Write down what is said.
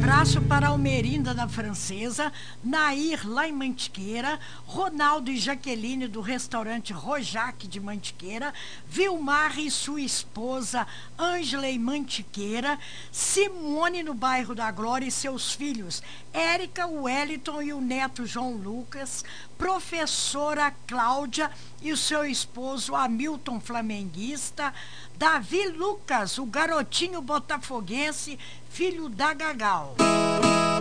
abraço para Almerinda da Francesa, Nair lá em Mantiqueira, Ronaldo e Jaqueline do restaurante Rojac de Mantiqueira, Vilmar e sua esposa Ângela em Mantiqueira, Simone no bairro da Glória e seus filhos Érica, Wellington e o neto João Lucas, professora Cláudia e o seu esposo Hamilton flamenguista, Davi Lucas, o garotinho botafoguense, filho da Gagal.